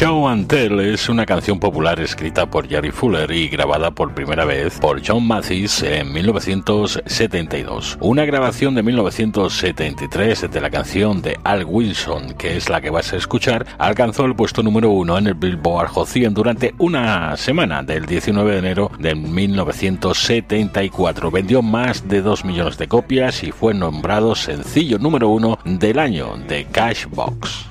Show and Tell es una canción popular escrita por Jerry Fuller y grabada por primera vez por John Mathis en 1972. Una grabación de 1973 de la canción de Al Wilson, que es la que vas a escuchar, alcanzó el puesto número 1 en el Billboard Hot 100 durante una semana, del 19 de enero de 1974. Vendió más de 2 millones de copias y fue nombrado sencillo número 1 del año de Cashbox.